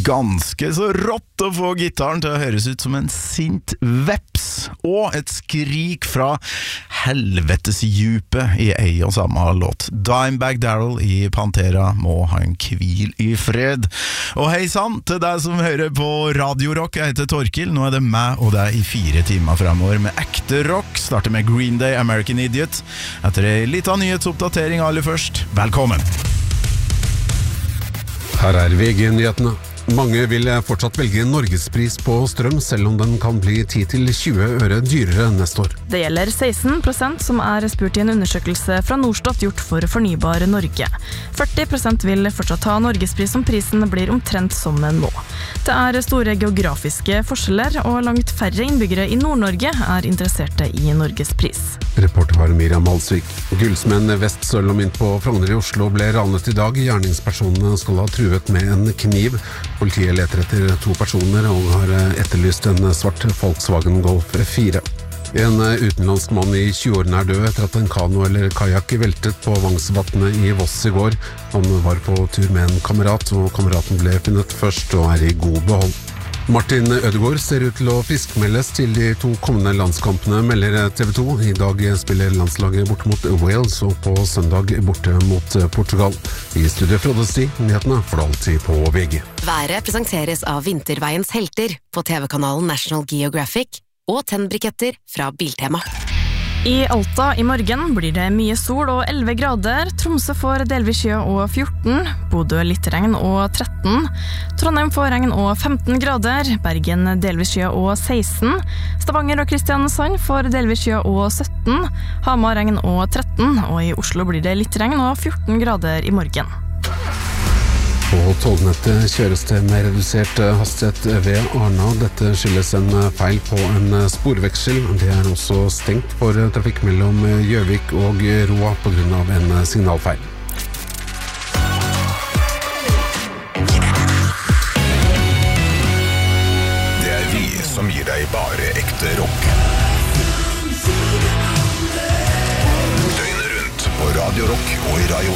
ganske så rått å få gitaren til å høres ut som en sint veps, og et skrik fra helvetesdjupet i ei og samme låt. Dimebag Darrell i Pantera må ha en hvil i fred. Og hei sann til deg som hører på Radio Rock. Jeg heter Torkil. Nå er det meg og deg i 4 timer fremover med ekte rock. Starter med Green Day, American Idiot. Etter en liten nyhetsoppdatering aller først. Velkommen! Her er VG-nyhetene. Mange vil fortsatt velge Norgespris på strøm, selv om den kan bli 10-20 øre dyrere neste år. Det gjelder 16% som er spurt i en undersøkelse fra Norstat gjort for Fornybar Norge. 40% vil fortsatt ha Norgespris om prisen blir omtrent som nå. Det er store geografiske forskjeller, og langt færre innbyggere i Nord-Norge er interesserte i Norgespris. Reporter var Miriam Malsvik. Gullsmenn Vest Sølv og Mynt på Frogner i Oslo ble ranet i dag. Gjerningspersonene skal ha truet med en kniv. Politiet leter etter 2 personer og har etterlyst en svart Volkswagen Golf 4. En utenlandsk mann i 20-årene er død etter at en kano eller kajak veltet på Vangsvatnet i Voss i går. Han var på tur med en kamerat, og kameraten ble funnet først og er i god behold. Martin Ødegaard ser ut til å friskmeldes til de 2 kommende landskampene, melder TV 2. I dag spiller landslaget borte mot Wales, og på søndag borte mot Portugal. I studio Frode Sti, nyhetene får du alltid på VG. Været presenteres av Vinterveiens helter på TV-kanalen National Geographic og tennbriketter fra Biltema. I Alta i morgen blir det mye sol og 11 grader, Tromsø får delvis skya og 14, Bodø litt regn og 13, Trondheim får regn og 15 grader, Bergen delvis skya og 16, Stavanger og Kristiansand får delvis skya og 17, Hamar regn og 13, og i Oslo blir det litt regn og 14 grader i morgen. På tognettet kjøres det med redusert hastighet ved Arna. Dette skyldes en feil på en sporveksel. Det er også stengt for trafikk mellom Gjøvik og Roa på grunn av en signalfeil. Det er vi som gir deg bare ekte rock. Døgnet rundt på Radio Rock og i Radio